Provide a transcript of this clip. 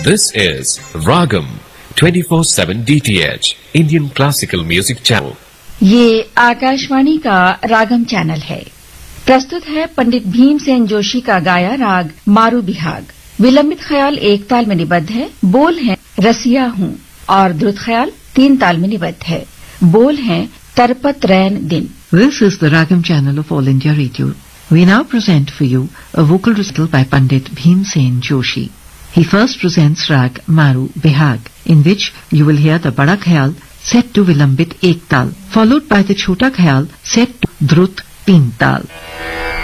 This is Ragam 24/7 DTH Indian Classical Music Channel. ये आकाशवाणी का रागम channel है। प्रस्तुत है पंडित भीमसेन जोशी का गाया राग मारू बिहाग। विलंबित ख्याल एक ताल में निबद्ध है। बोल है रसिया हूँ और द्रुत ख्याल 3 ताल में निबद्ध है। बोल है तरपत रैन दिन। This is the Ragam channel of All India Radio. We now present for you a vocal recital by Pandit Bhimsen Joshi. He first presents Rag Maru Bihag, in which you will hear the Bada Khyal set to Vilambit Ek Tal, followed by the Chhota Khyal set to Drut 3 Tal.